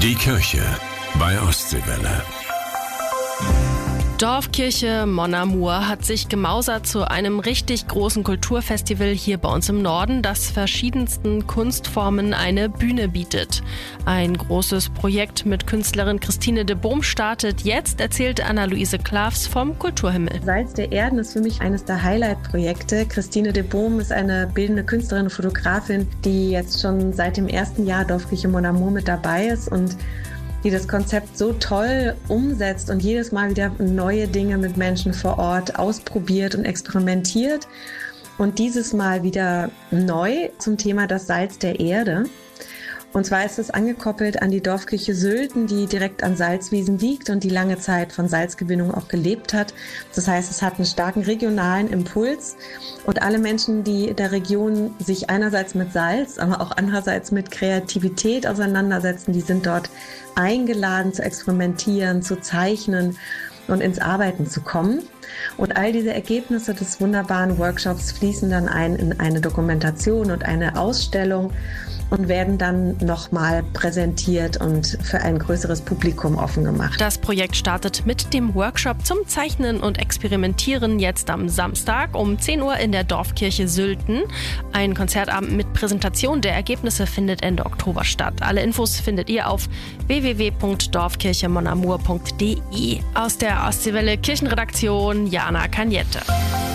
Die Kirche bei Ostseewelle. Dorfkirche Mon Amour hat sich gemausert zu einem richtig großen Kulturfestival hier bei uns im Norden, das verschiedensten Kunstformen eine Bühne bietet. Ein großes Projekt mit Künstlerin Christine de Boom startet jetzt, erzählt Anna-Luise Klavs vom Kulturhimmel. Salz der Erden ist für mich eines der Highlight-Projekte. Christine de Boom ist eine bildende Künstlerin und Fotografin, die jetzt schon seit dem ersten Jahr Dorfkirche Mon Amour mit dabei ist und die das Konzept so toll umsetzt und jedes Mal wieder neue Dinge mit Menschen vor Ort ausprobiert und experimentiert. Und dieses Mal wieder neu zum Thema das Salz der Erde. Und zwar ist es angekoppelt an die Dorfkirche Sülten, die direkt an Salzwiesen liegt und die lange Zeit von Salzgewinnung auch gelebt hat. Das heißt, es hat einen starken regionalen Impuls. Und alle Menschen, die in der Region sich einerseits mit Salz, aber auch andererseits mit Kreativität auseinandersetzen, die sind dort eingeladen zu experimentieren, zu zeichnen und ins Arbeiten zu kommen. Und all diese Ergebnisse des wunderbaren Workshops fließen dann ein in eine Dokumentation und eine Ausstellung und werden dann nochmal präsentiert und für ein größeres Publikum offen gemacht. Das Projekt startet mit dem Workshop zum Zeichnen und Experimentieren jetzt am Samstag um 10 Uhr in der Dorfkirche Sülten. Ein Konzertabend mit Präsentation der Ergebnisse findet Ende Oktober statt. Alle Infos findet ihr auf www.dorfkirchemonamour.de. Aus der Ostseewelle Kirchenredaktion Jana Cagnette.